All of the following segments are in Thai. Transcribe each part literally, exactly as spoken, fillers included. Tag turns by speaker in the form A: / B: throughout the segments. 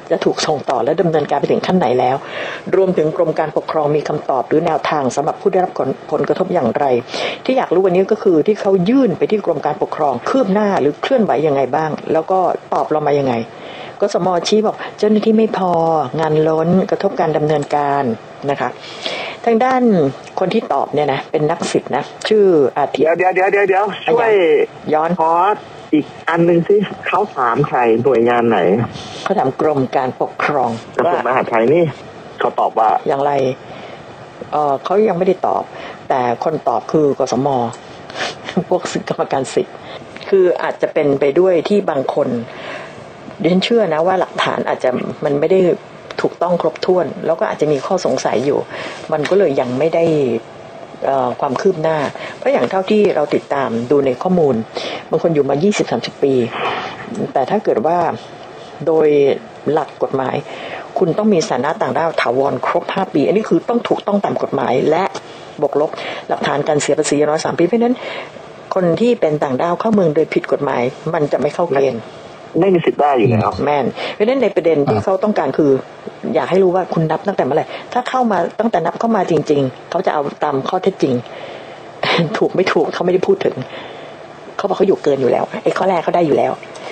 A: จะถูกส่งต่อและดำเนินการไปถึงขั้นไหนแล้วรวมถึงกรมการปกครองมีคำตอบหรือแนวทางสำหรับผู้ได้รับผลกระทบอย่างไรที่อยากรู้วันนี้ก็คือที่เขายื่นไปที่กรมการปกครองคืบหน้าหรือเคลื่อนไหวยังไงบ้างแล้วก็ตอบเรามายังไงกสม.ชี้บอกเจ้าหน้าที่ไม่พองานล้นกระทบการดำเนินการนะคะทางด้านคนที่ตอบเนี่ยนะเป็นนักศิษย์นะชื่ออาทิตย์
B: เดี๋ยวเดี๋ยวเดี๋ยวเดี๋ยวช่วย
A: ย้อน
B: ขออีกอันหนึ่งสิเขาถามใครหน่วยงานไหน
A: เขาถามกรมการปกครอง
B: กระทรวงมหาดไทยนี่เขาตอบว่า
A: อย่างไรเออเขายังไม่ได้ตอบแต่คนตอบคือกสม.พวกกรรมการสิทธิ์คืออาจจะเป็นไปด้วยที่บางคนดิฉันเชื่อนะว่าหลักฐานอาจจะมันไม่ได้ถูกต้องครบถ้วนแล้วก็อาจจะมีข้อสงสัยอยู่มันก็เลยยังไม่ได้ความคืบหน้าเพราะอย่างเท่าที่เราติดตามดูในข้อมูลบางคนอยู่มา ยี่สิบถึงสามสิบ ปีแต่ถ้าเกิดว่าโดยหลักกฎหมายคุณต้องมีสถานะต่างด้าวถาวรครบห้าปีอันนี้คือต้องถูกต้องตามกฎหมายและบวกลบหลักฐานการเสียภาษีอย่างน้อยสามปีเพราะฉะนั้นคนที่เป็นต่างด้าวเข้าเมืองโดยผิดกฎหมายมันจะไม่เข้าเกณฑ์
B: ไม่มีสิทธิ์ได้อยู่แล้ว
A: แม่นเพราะฉะนั้นในประเด็นที่เขาต้องการคืออยากให้รู้ว่าคุณนับตั้งแต่เมื่อไหร่ถ้าเข้ามาตั้งแต่นับเข้ามาจริงๆเขาจะเอาตามข้อเท็จจริงถูกไม่ถูกเขาไม่ได้พูดถึงเขาบอกเขาอยู่เกินอยู่แล้วไอ้ข้อแรกเขาได้อยู่แล้ว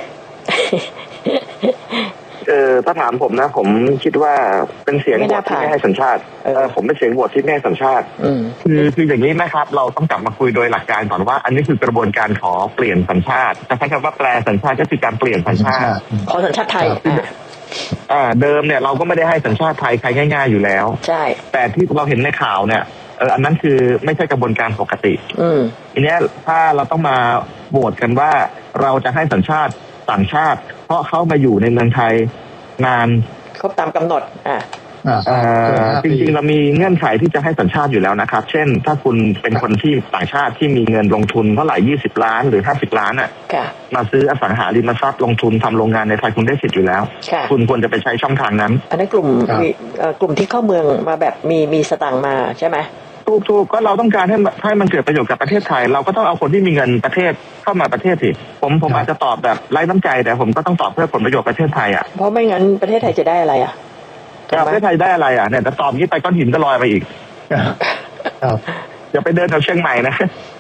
B: เออถ้าถามผมนะผมคิดว่าเป็นเสียงโหวตที่ไม่ให้สัญชาติเออผมเป็นเสียงโหวตที่ไม่ให้สัญชาติคือคืออย่างนี้นะครับเราต้องกลับมาคุยโดยหลักการก่อนว่าอันนี้คือกระบวนการขอเปลี่ยนสัญชาติจะใช้คำว่าแปลสัญชาติก็คือการเปลี่ยนสัญชาติ
A: ขอสัญชาติไทย
B: อ่าเดิมเนี่ยเราก็ไม่ได้ให้สัญชาติไทยใครง่ายๆอยู่แล้ว
A: ใช่
B: แต่ที่เราเห็นในข่าวเนี่ยเอออันนั้นคือไม่ใช่กระบวนการปกติทีนี้ถ้าเราต้องมาโหวตกันว่าเราจะให้สัญชาติต่างชาติเพราะเขามาอยู่ในเมืองไทยนาน
A: ครบตามกำหนดอ่า
B: จริงๆเรามีเงื่อนไขที่จะให้สัญชาติอยู่แล้วนะครับเช่นถ้าคุณเป็นคนที่ต่างชาติที่มีเงินลงทุนเท่าไหร่ยี่สิบล้านหรือห้าสิบล้านอ่ะมาซื้ออสังหาริมทรัพย์ลงทุนทำโรงงานในไทยคุณได้สิทธิ์อยู่แล้วคุณควรจะไปใช้ช่องทางนั้น
A: อันนั้นกลุ่มกลุ่มที่เข้าเมืองมาแบบมีมีสตางค์มาใช่ไหม
B: ถูกๆก็เราต้องการให้ให้มันเกิดประโยชน์กับประเทศไทยเราก็ต้องเอาคนที่มีเงินประเทศเข้ามาประเทศสิผมผมอาจจะตอบแบบไร้น้ำใจแต่ผมก็ต้องตอบเพื่อผลประโยชน์ประเทศไทยอ่ะ
A: เพราะไม่งั้นประเทศไทยจะได้อะไรอ่ะ
B: ประเทศไทยได้อะไรอ่ะเนี่ยแต่ตอบงี้ไปก้อนหินก็ลอยไปอีกอย่าไปเดินแถวเชียงใหม่นะ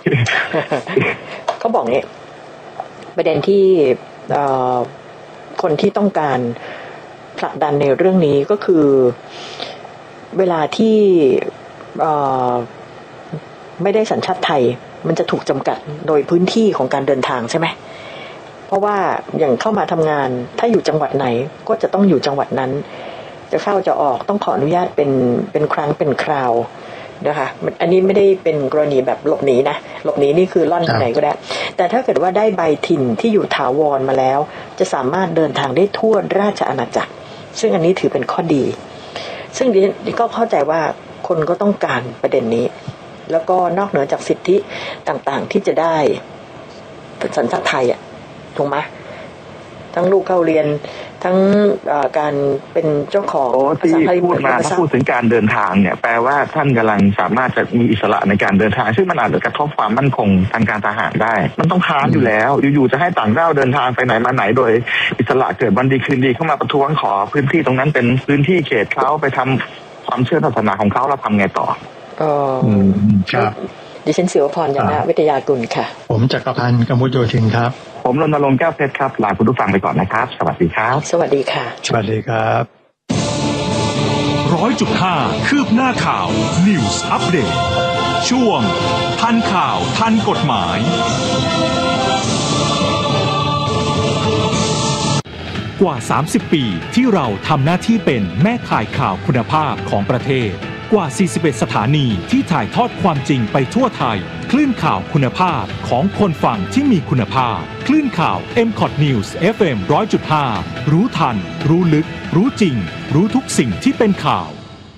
A: เขาบอกงี้ประเด็นที่คนที่ต้องการผลักดันในเรื่องนี้ก็คือเวลาที่ไม่ได้สัญชาติไทยมันจะถูกจำกัดโดยพื้นที่ของการเดินทางใช่ไหมเพราะว่าอย่างเข้ามาทำงานถ้าอยู่จังหวัดไหนก็จะต้องอยู่จังหวัดนั้นจะเข้าจะออกต้องขออนุญาตเป็นเป็นครั้งเป็นคราวนะคะอันนี้ไม่ได้เป็นกรณีแบบหลบหนีนะหลบหนีนี่คือล่อนที่ไหนก็ได้แต่ถ้าเกิดว่าได้ใบถิ่นที่อยู่ถาวรมาแล้วจะสามารถเดินทางได้ทั่วราชอาณาจักรซึ่งอันนี้ถือเป็นข้อดีซึ่งดิฉันก็เข้าใจว่าคนก็ต้องการประเด็นนี้แล้วก็นอกเหนือจากสิทธิต่างๆที่จะได้สัญชาติไทยอ่ะถูกไหมทั้งลูกเข้าเรียนทั้งการเป็นเจ้าของ
B: ที่พูดมาถ้าพูดถึงการเดินทางเนี่ยแปลว่าท่านกำลังสามารถจะมีอิสระในการเดินทางซึ่งมันอาจจะกระทบความมั่นคงทางการทหารได้มันต้องค้านอยู่แล้วอยู่ๆจะให้ต่างด้าวเดินทางไปไหนมาไหนโดยอิสระเกิดวันดีคืนดีเข้ามาประท้วงขอพื้นที่ตรงนั้นเป็นพื้นที่เขตเขาไปทำความเชื่อศาสนาของเขาเราทำไงต่อ
A: อ๋อ
C: ครับ
A: ดิฉันศิวพรยานะวิทยากุลค่ะ
C: ผมจักรพันธ์กมุจโยธินครับ
B: ผมรณรงค์แก้วเพชรครับลาคุณผู้ฟังไปก่อนนะครับสวัสดีครับ
A: สวัสดีค่ะ
C: สวัสดีครับ
D: ร้อยจุดห้าคืบหน้าข่าว News Update ช่วงทันข่าวทันกฎหมายกว่าสามสิบปีที่เราทำหน้าที่เป็นแม่ข่ายข่าวคุณภาพของประเทศกว่าสี่สิบเอ็ดสถานีที่ถ่ายทอดความจริงไปทั่วไทยคลื่นข่าวคุณภาพของคนฟังที่มีคุณภาพคลื่นข่าว เอ็ม คอท News เอฟ เอ็ม หนึ่งร้อยจุดห้า รู้ทันรู้ลึกรู้จริงรู้ทุกสิ่งที่เป็นข่าว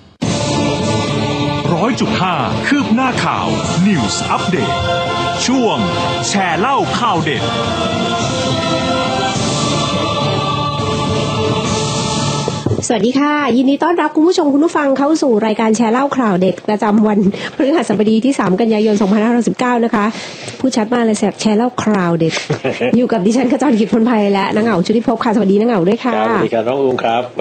D: หนึ่งร้อยจุดห้า คืบหน้าข่าว News Update ช่วงแชร์เล่าข่าวเด็ด
E: สวัสดีค่ะยินดีต้อนรับคุณผู้ชมคุณผู้ฟังเข้าสู่รายการแชร์เล่าข่าวเด็ดประจำวันพฤหัสบดีที่สามกันยายนสองพันห้าร้อยสิบเก้านะคะผู้ชัดมาเลยแชร์เล่าข่าวเด็ด อยู่กับดิฉันขจรกิจพลไพและนางเหงาชุติภพค่ะสวัสดีนางเหงาด้วยค่ะ
F: สวัสดีครับน้องอุ้งครับ